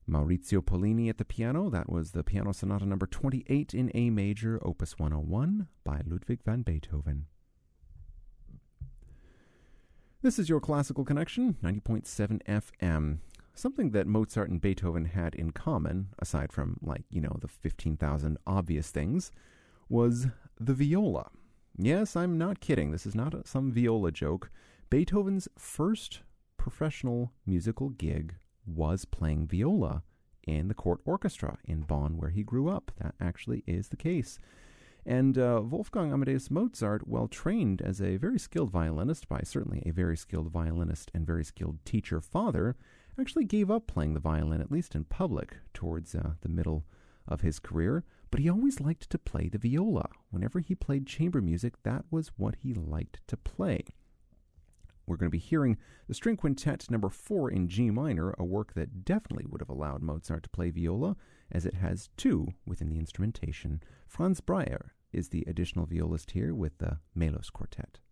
Maurizio Pollini at the piano. That was the Piano Sonata number 28 in A major, opus 101 by Ludwig van Beethoven. This is your Classical Connection, 90.7 FM. Something that Mozart and Beethoven had in common, aside from, the 15,000 obvious things, was the viola. Yes, I'm not kidding. This is not some viola joke. Beethoven's first professional musical gig was playing viola in the court orchestra in Bonn, where he grew up. That actually is the case. And Wolfgang Amadeus Mozart, while trained as a very skilled violinist by certainly a very skilled violinist and very skilled teacher father, actually gave up playing the violin, at least in public, towards the middle of his career. But he always liked to play the viola. Whenever he played chamber music, that was what he liked to play. We're going to be hearing the String Quintet number 4 in G minor, a work that definitely would have allowed Mozart to play viola, as it has two within the instrumentation. Franz Breyer is the additional violist here with the Melos Quartet.